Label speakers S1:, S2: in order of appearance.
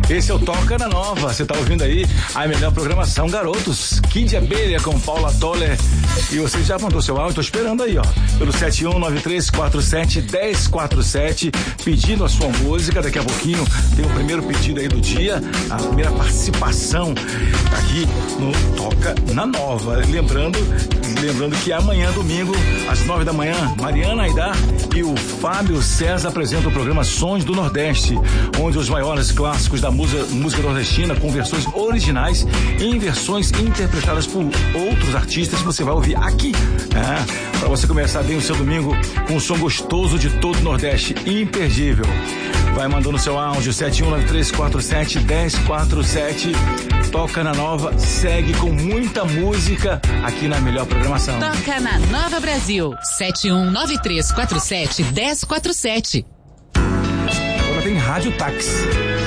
S1: Esse é o Toca na Nova. Você tá ouvindo aí a melhor programação, garotos. Kid Abelha com Paula Toller. E você já mandou seu áudio, tô esperando aí, ó. Pelo 7193471047, pedindo a sua música. Daqui a pouquinho tem o primeiro pedido aí do dia, a primeira participação aqui no Toca na Nova. Lembrando que amanhã, domingo, às 9 da manhã, Mariana Aidar e o Fábio César apresentam o programa Sons do Nordeste, onde os maiores clássicos da música nordestina, com versões originais e em versões interpretadas por outros artistas, você vai ouvir aqui, para você começar bem o seu domingo com um som gostoso de todo o Nordeste, imperdível. Vai mandando seu áudio, 7193471047. Toca na Nova, segue com muita música aqui na melhor programação.
S2: Toca na Nova Brasil, 7193471047.
S1: Agora tem Rádio Táxi.